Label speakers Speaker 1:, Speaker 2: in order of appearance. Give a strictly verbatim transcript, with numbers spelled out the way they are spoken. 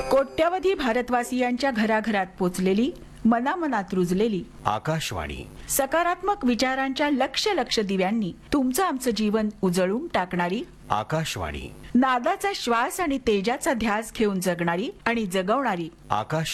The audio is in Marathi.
Speaker 1: कोट्यवधी भारतवासियांच्या घराघरात पोचलेली, मनामनात रुजलेली
Speaker 2: आकाशवाणी.
Speaker 1: सकारात्मक विचारांच्या लक्ष लक्ष दिव्यांनी तुमचं आमचं जीवन उजळून टाकणारी
Speaker 2: आकाशवाणी.
Speaker 1: नादाचा श्वास आणि तेजाचा ध्यास घेऊन जगणारी आणि जगवणारी
Speaker 2: आकाश